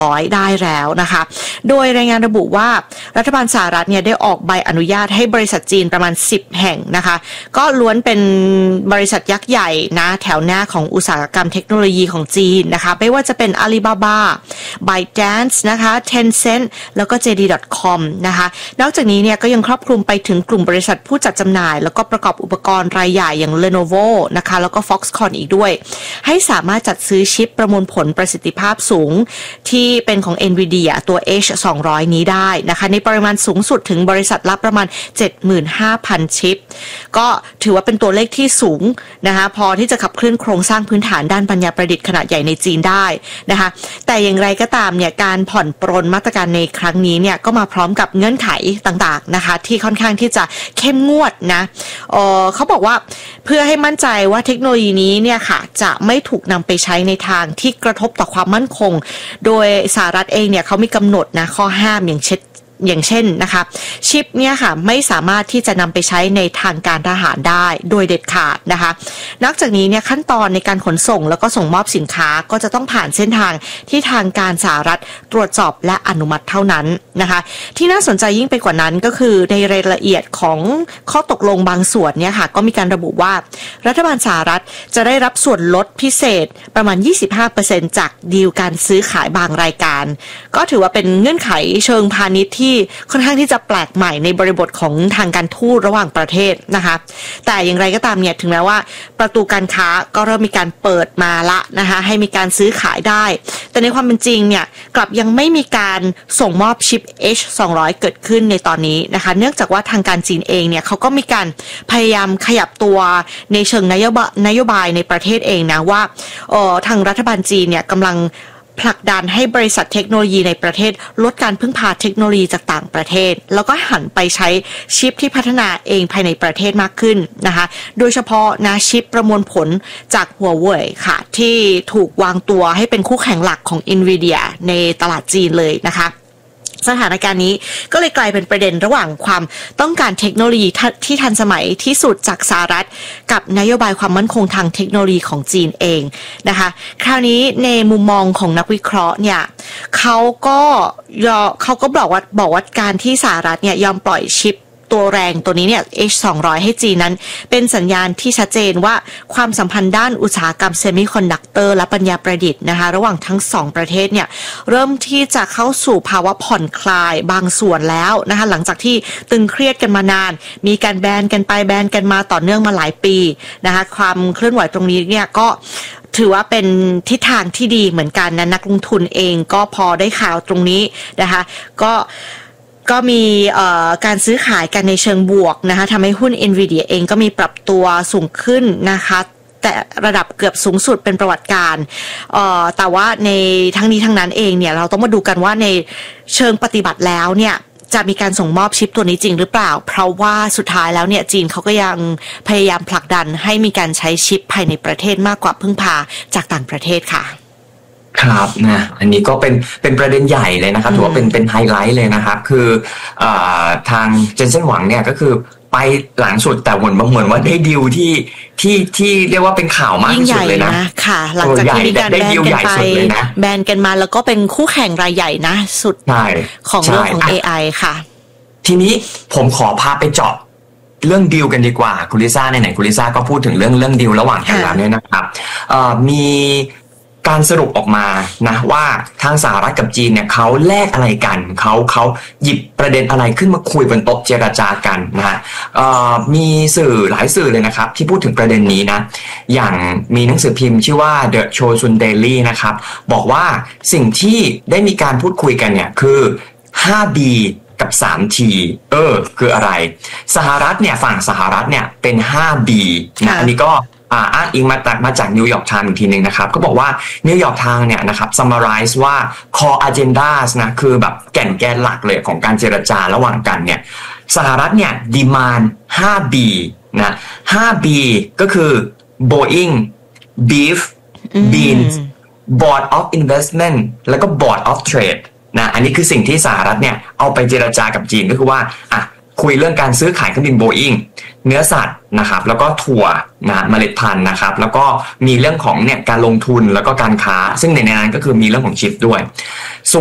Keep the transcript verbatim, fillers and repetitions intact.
ร้อยได้แล้วนะคะโดยรายงานระบุว่ารัฐบาลสหรัฐเนี่ยได้ออกใบอนุญาตให้บริษัทจีนประมาณสิบแห่งนะคะก็ล้วนเป็นบริษัทยักษ์ใหญ่นะแถวหน้าของอุตสาหกรรมเทคโนโลยีของจีนนะคะไม่ว่าจะเป็น Alibaba ByteDance นะคะ Tencent แล้วก็ เจ ดี ดอท คอม นะคะนอกจากนี้เนี่ยก็ยังครอบคลุมไปถึงกลุ่มบริษัทผู้จัดจำหน่ายแล้วก็ประกอบอุปกรณ์รายใหญ่อย่าง Lenovo นะคะแล้วก็ Foxconn อีกด้วยให้สามารถจัดซื้อชิปประมวลผลประสิทธิภาพสูงที่เป็นของ Nvidia ตัว เอช สองร้อย นี้ได้นะคะในปริมาณสูงสุดถึงบริษัทละประมาณ เจ็ดหมื่นห้าพัน ชิปก็ถือว่าเป็นตัวเลขที่สูงนะคะพอที่จะขับเคลื่อนโครงสร้างพื้นฐานด้านปัญญาประดิษฐ์ขนาดใหญ่ในจีนได้นะคะแต่อย่างไรก็ตามเนี่ยการผ่อนปรนมาตรการในครั้งนี้เนี่ยก็มาพร้อมกับเงื่อนไขต่างๆนะคะที่ค่อนข้างที่จะเข้มงวดนะเอ่อเขาบอกว่าเพื่อให้มั่นใจว่าเทคโนโลยีนี้เนี่ยค่ะจะไม่ถูกนำไปใช้ในทางที่กระทบต่อความมั่นคงโดยสหรัฐเองเนี่ยเขามีกำหนดนะข้อห้ามอย่างเช่นอย่างเช่นนะคะชิปเนี่ยค่ะไม่สามารถที่จะนำไปใช้ในทางการทหารได้โดยเด็ดขาดนะคะนอกจากนี้เนี่ยขั้นตอนในการขนส่งแล้วก็ส่งมอบสินค้าก็จะต้องผ่านเส้นทางที่ทางการสหรัฐตรวจสอบและอนุมัติเท่านั้นนะคะที่น่าสนใจยิ่งไปกว่านั้นก็คือในรายละเอียดของข้อตกลงบางส่วนเนี่ยค่ะก็มีการระบุว่ารัฐบาลสหรัฐจะได้รับส่วนลดพิเศษประมาณ ยี่สิบห้าเปอร์เซ็นต์ จากดีลการซื้อขายบางรายการก็ถือว่าเป็นเงื่อนไขเชิงพาณิชย์ที่ค่อนข้างที่จะแปลกใหม่ในบริบทของทางการทูตระหว่างประเทศนะคะแต่อย่างไรก็ตามเนี่ยถึงแม้ว่าประตูการค้าก็เริ่มมีการเปิดมาละนะคะให้มีการซื้อขายได้แต่ในความเป็นจริงเนี่ยกลับยังไม่มีการส่งมอบชิป เอช สองร้อย เกิดขึ้นในตอนนี้นะคะเนื่องจากว่าทางการจีนเองเนี่ยเขาก็มีการพยายามขยับตัวในเชิงนโยบายนโยบายในประเทศเองนะว่าเอ่อทางรัฐบาลจีนเนี่ยกำลังผลักดันให้บริษัทเทคโนโลยีในประเทศลดการพึ่งพาเทคโนโลยีจากต่างประเทศแล้วก็หันไปใช้ชิปที่พัฒนาเองภายในประเทศมากขึ้นนะคะโดยเฉพาะนะชิปประมวลผลจาก Huawei ค่ะที่ถูกวางตัวให้เป็นคู่แข่งหลักของ Nvidia ในตลาดจีนเลยนะคะสถานการณ์นี้ก็เลยกลายเป็นประเด็นระหว่างความต้องการเทคโนโลยีที่ทันสมัยที่สุดจากสหรัฐกับนโยบายความมั่นคงทางเทคโนโลยีของจีนเองนะคะคราวนี้ในมุมมองของนักวิเคราะห์เนี่ยเขาก็ยอเขาก็บอกว่าบอกว่าการที่สหรัฐเนี่ยยอมปล่อยชิปตัวแรงตัวนี้เนี่ย เอช สองร้อย ให้จีนนั้นเป็นสัญญาณที่ชัดเจนว่าความสัมพันธ์ด้านอุตสาหกรรมเซมิคอนดักเตอร์และปัญญาประดิษฐ์นะคะระหว่างทั้งสองประเทศเนี่ยเริ่มที่จะเข้าสู่ภาวะผ่อนคลายบางส่วนแล้วนะคะหลังจากที่ตึงเครียดกันมานานมีการแบนกันไปแบนกันมาต่อเนื่องมาหลายปีนะคะความเคลื่อนไหวตรงนี้เนี่ยก็ถือว่าเป็นทิศทางที่ดีเหมือนกันนะนักลงทุนเองก็พอได้ข่าวตรงนี้นะคะก็ก็มีการซื้อขายกันในเชิงบวกนะคะทำให้หุ้น Nvidia เองก็มีปรับตัวสูงขึ้นนะคะแต่ระดับเกือบสูงสุดเป็นประวัติการแต่ว่าในทั้งนี้ทั้งนั้นเองเนี่ยเราต้องมาดูกันว่าในเชิงปฏิบัติแล้วเนี่ยจะมีการส่งมอบชิปตัวนี้จริงหรือเปล่าเพราะว่าสุดท้ายแล้วเนี่ยจีนเขาก็ยังพยายามผลักดันให้มีการใช้ชิปภายในประเทศมากกว่าพึ่งพาจากต่างประเทศค่ะครับนะอันนี้ก็เป็นเป็นประเด็นใหญ่เลยนะครับถือว่าเป็นเป็นไฮไลท์เลยนะครับคือเอ่อทางเจนเซ่นหวังเนี่ยก็คือไปหลังสุดแต่เหมือนเหมือนว่าได้ดีลที่ที่ที่เรียกว่าเป็นข่าวมากที่สุดเลยนะค่ะหลังจากที่มีการแบนกันไปแบนกันมาแล้วก็เป็นคู่แข่งรายใหญ่นะสุดของเรื่องของ เอ ไอ ค่ะทีนี้ผมขอพาไปเจาะเรื่องดีลกันดีกว่าคุณลิซ่าไหนๆคุณลิซ่าก็พูดถึงเรื่องเรื่องดีลระหว่างกันแล้วเนี่ยนะครับเอ่อมีการสรุปออกมานะว่าทางสหรัฐกับจีนเนี่ยเขาแลกอะไรกันเขาเขาหยิบประเด็นอะไรขึ้นมาคุยบนโต๊ะเจรจากันนะฮะมีสื่อหลายสื่อเลยนะครับที่พูดถึงประเด็นนี้นะอย่างมีหนังสือพิมพ์ชื่อว่า The Chosun Daily นะครับบอกว่าสิ่งที่ได้มีการพูดคุยกันเนี่ยคือ ห้า บี กับ สาม ที เออคืออะไรสหรัฐเนี่ยฝั่งสหรัฐเนี่ยเป็น ห้า บี นะอันนี้ก็อ้างอิงมาจากมาจากนิวยอร์กไทม์อีกทีนึงนะครับก็บอกว่านิวยอร์กไทม์เนี่ยนะครับ summarize ว่า core agendas นะคือแบบแก่นแกนหลักเลยของการเจรจาระหว่างกันเนี่ยสหรัฐเนี่ย demand ห้า บี นะ ห้า บี ก็คือ Boeing Beef Beans Board of Investment แล้วก็ Board of Trade นะอันนี้คือสิ่งที่สหรัฐเนี่ยเอาไปเจรจากับจีนก็คือว่าอ่ะคุยเรื่องการซื้อขายเครื่องบิน Boeing เนื้อสัตว์นะครับแล้วก็ถั่วนะเมล็ดพันธุ์นะครับแล้วก็มีเรื่องของเนี่ยการลงทุนแล้วก็การค้าซึ่งในนั้นก็คือมีเรื่องของชิปด้วย